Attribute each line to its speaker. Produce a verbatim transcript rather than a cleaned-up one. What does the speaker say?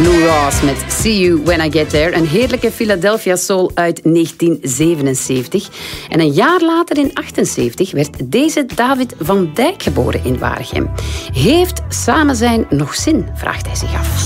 Speaker 1: Lou Rawls met See You When I Get There. Een heerlijke Philadelphia soul uit negentien zevenenzeventig. En een jaar later, in achtenzeventig, werd deze David van Dijk geboren in Waregem. Heeft samen zijn nog zin, vraagt hij zich af.